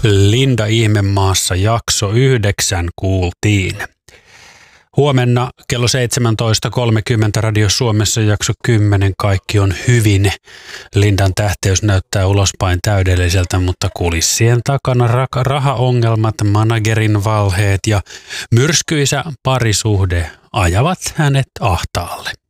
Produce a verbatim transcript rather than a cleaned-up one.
Linda Ihmemaassa jakso yhdeksän kuultiin. Huomenna kello seitsemäntoista kolmekymmentä Radio Suomessa jakso kymmenen Kaikki on hyvin. Lindan tähteys näyttää ulospäin täydelliseltä, mutta kulissien takana ra- rahaongelmat, managerin valheet ja myrskyisä parisuhde ajavat hänet ahtaalle.